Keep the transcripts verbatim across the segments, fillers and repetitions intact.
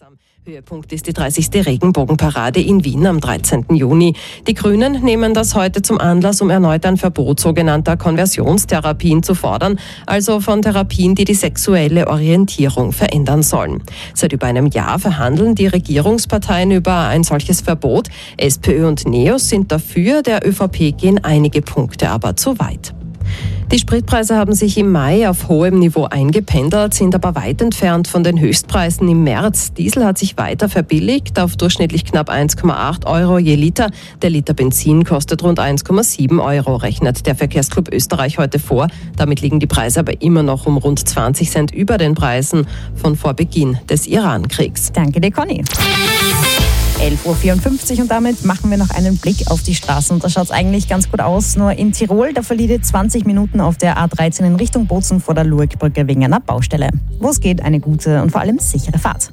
langsam. Höhepunkt ist die dreißigste Regenbogenparade in Wien am dreizehnten Juni. Die Grünen nehmen das heute zum Anlass, um erneut ein Verbot sogenannter Konversionstherapien zu fordern, also von Therapien, die die sexuelle Orientierung verändern sollen. Seit über einem Jahr verhandeln die Regierungsparteien über ein solches Verbot. SPÖ und NEOS sind dafür, der ÖVP gehen einige Punkte aber zu weit. Die Spritpreise haben sich im Mai auf hohem Niveau eingependelt, sind aber weit entfernt von den Höchstpreisen im März. Diesel hat sich weiter verbilligt auf durchschnittlich knapp eins Komma acht Euro je Liter. Der Liter Benzin kostet rund eins Komma sieben Euro, rechnet der Verkehrsclub Österreich heute vor. Damit liegen die Preise aber immer noch um rund zwanzig Cent über den Preisen von vor Beginn des Iran-Kriegs. Danke dir, Conny. elf Uhr vierundfünfzig und damit machen wir noch einen Blick auf die Straßen. Und da schaut es eigentlich ganz gut aus. Nur in Tirol, da verliert ihr zwanzig Minuten auf der A dreizehn in Richtung Bozen vor der Lurkbrücke wegen einer Baustelle. Wo es geht, eine gute und vor allem sichere Fahrt.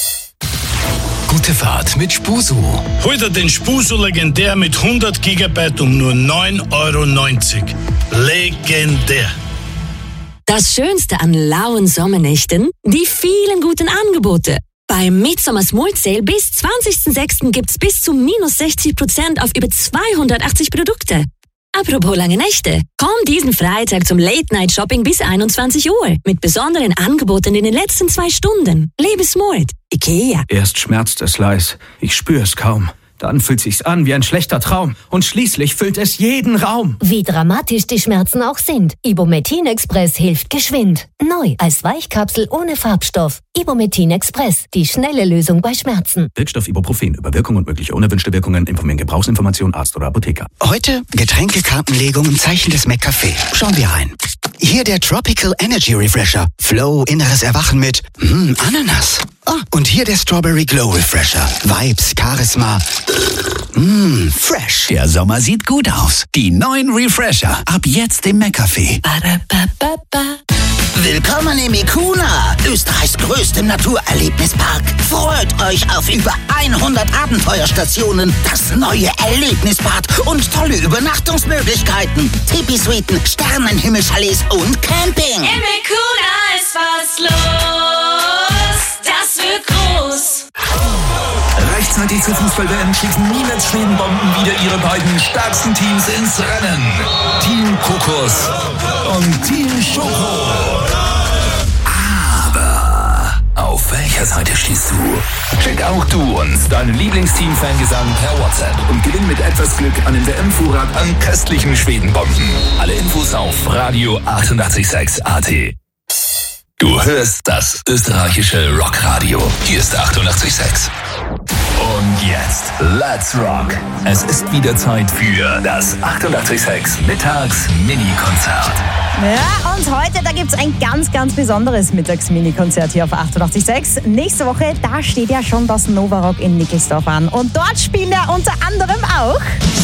Gute Fahrt mit Spusu. Hol dir den Spusu legendär mit hundert Gigabyte um nur neun Euro neunzig. Legendär. Das Schönste an lauen Sommernächten? Die vielen guten Angebote. Beim Midsummer Small Sale bis zwanzigsten sechsten gibt's bis zu minus sechzig Prozent auf über zweihundertachtzig Produkte. Apropos lange Nächte, komm diesen Freitag zum Late-Night-Shopping bis einundzwanzig Uhr mit besonderen Angeboten in den letzten zwei Stunden. Lebe smart. IKEA. Erst schmerzt es leis, ich spür's kaum. Dann fühlt sich's an wie ein schlechter Traum. Und schließlich füllt es jeden Raum. Wie dramatisch die Schmerzen auch sind. Ibumetin Express hilft geschwind. Neu als Weichkapsel ohne Farbstoff. Ibumetin Express. Die schnelle Lösung bei Schmerzen. Wirkstoff Ibuprofen. Über Wirkung und mögliche unerwünschte Wirkungen informieren Gebrauchsinformation Arzt oder Apotheker. Heute Getränkekartenlegung im Zeichen des McCafé. Schauen wir rein. Hier der Tropical Energy Refresher. Flow, inneres Erwachen mit mm, Ananas. Ah, und hier der Strawberry Glow Refresher. Vibes, Charisma. Mmm, fresh. Der Sommer sieht gut aus. Die neuen Refresher. Ab jetzt im McCafé. Willkommen im Ikuna, Österreichs größtem Naturerlebnispark. Freut euch auf über hundert Abenteuerstationen, das neue Erlebnisbad und tolle Übernachtungsmöglichkeiten. Tipi-Suiten, Sternenhimmelchalets und Camping. Im Ikuna ist was los, das wird groß. Rechtzeitig zur Fußball-W M schießen Niemals Schwedenbomben wieder ihre beiden stärksten Teams ins Rennen. Team Kokos und Team Schoko. Aber auf welcher Seite stehst du? Schick auch du uns deinen Lieblingsteam-Fangesang per WhatsApp und gewinn mit etwas Glück einen W M-Vorrat an köstlichen Schwedenbomben. Alle Infos auf Radio achtundachtzig Komma sechs A T. Du hörst das österreichische Rockradio. Hier ist achtundachtzig Komma sechs. Und jetzt, let's rock. Es ist wieder Zeit für das achtundachtzig Komma sechs Mittags-Mini-Konzert. Ja, und heute, da gibt's ein ganz, ganz besonderes Mittags-Mini-Konzert hier auf achtundachtzig Komma sechs. Nächste Woche, da steht ja schon das Nova Rock in Nickelsdorf an. Und dort spielen ja unter anderem auch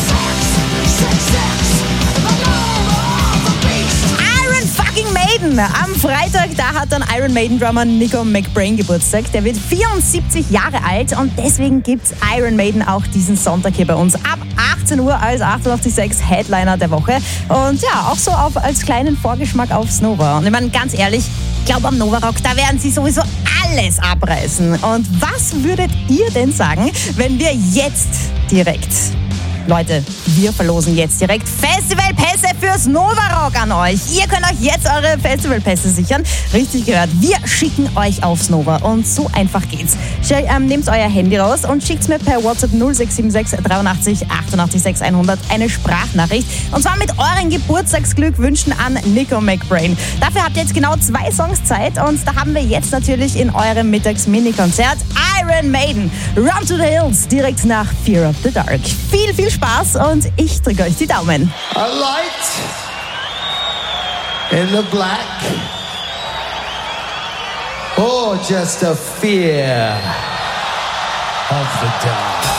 Iron fucking Maiden. Am Freitag, da hat dann Iron Maiden-Drummer Nico McBrain Geburtstag. Der wird vierundsiebzig Jahre alt und deswegen gibt's Iron Maiden auch diesen Sonntag hier bei uns ab achtzehn Uhr als achtundachtzig Komma sechs Headliner der Woche. Und ja, auch so auf, als kleinen Vorgeschmack aufs Nova. Und ich meine, ganz ehrlich, ich glaube am Nova Rock, da werden sie sowieso alles abreißen. Und was würdet ihr denn sagen, wenn wir jetzt direkt... Leute, wir verlosen jetzt direkt Festivalpässe fürs Nova Rock an euch. Ihr könnt euch jetzt eure Festivalpässe sichern. Richtig gehört, wir schicken euch aufs Nova und so einfach geht's. Ähm, nehmt euer Handy raus und schickt mir per WhatsApp null sechs sieben sechs dreiundachtzig achtundachtzig sechs hundert eine Sprachnachricht. Und zwar mit euren Geburtstagsglückwünschen an Nico McBrain. Dafür habt ihr jetzt genau zwei Songs Zeit und da haben wir jetzt natürlich in eurem Mittags-Mini-Konzert Iron Maiden, Run to the Hills, direkt nach Fear of the Dark. Viel, viel Spaß und ich drücke euch die Daumen. A light in the black, or just a fear of the dark.